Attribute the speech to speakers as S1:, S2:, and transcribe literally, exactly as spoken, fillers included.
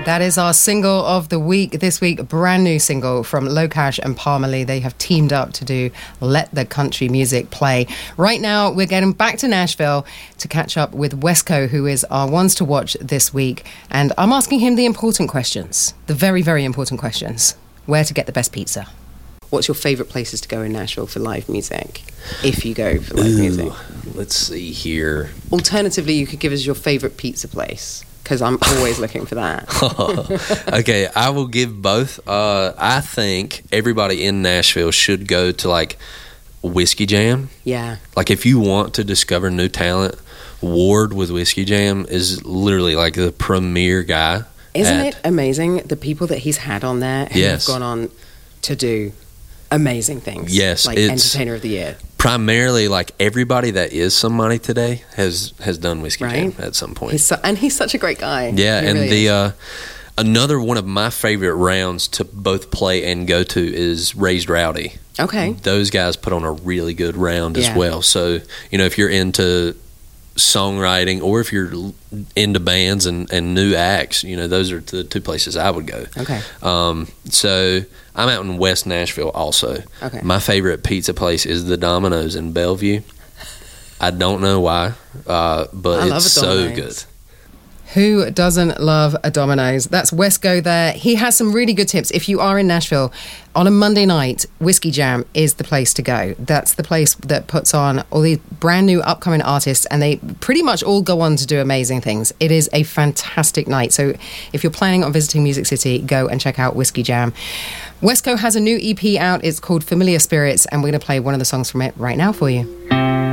S1: That is our single of the week this week, a brand new single from Locash and Palmer Lee. They have teamed up to do Let the Country Music Play. Right now, we're getting back to Nashville to catch up with Wesco, who is our ones to watch this week. And I'm asking him the important questions, the very, very important questions. Where to get the best pizza? What's your favourite places to go in Nashville for live music, if you go for live
S2: Ooh,
S1: music?
S2: Let's see here.
S1: Alternatively, you could give us your favourite pizza place, because I'm always looking for that.
S2: Okay, I will give both. Uh, I think everybody in Nashville should go to, like, Whiskey Jam.
S1: Yeah.
S2: Like, if you want to discover new talent, Ward with Whiskey Jam is literally, like, the premier guy.
S1: Isn't
S2: at,
S1: it amazing, the people that he's had on there who
S2: yes.
S1: have gone on to do amazing things?
S2: Yes.
S1: Like Entertainer of the Year.
S2: Primarily, like, everybody that is somebody today has has done Whiskey
S1: Right?
S2: Jam at some point.
S1: He's so, and he's such a great guy.
S2: Yeah,
S1: He
S2: and
S1: really
S2: the
S1: is.
S2: uh, another one of my favorite rounds to both play and go to is Raised Rowdy.
S1: Okay.
S2: Those guys put on a really good round as
S1: Yeah.
S2: well. So, you know, if you're into songwriting or if you're into bands and, and new acts, you know, those are the two places I would go.
S1: Okay.
S2: Um, so I'm out in West Nashville also.
S1: Okay.
S2: My favorite pizza place is the Domino's in Bellevue. I don't know why, uh, but
S1: I love
S2: it's
S1: a
S2: so
S1: Domino's.
S2: good.
S1: Who doesn't love a Domino's? That's Wesco there. He has some really good tips. If you are in Nashville on a Monday night, Whiskey Jam is the place to go. That's the place that puts on all these brand new upcoming artists, and they pretty much all go on to do amazing things. It is a fantastic night. So if you're planning on visiting Music City, go and check out Whiskey Jam. Wesco has a new E P out. It's called Familiar Spirits, and we're going to play one of the songs from it right now for you.